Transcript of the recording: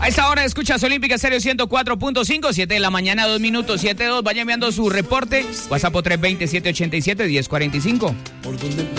A esta hora escuchas Olímpica Estéreo 104.5, 7 de la mañana, 2 minutos, 7-2. Vaya enviando su reporte. WhatsApp 320-787-1045.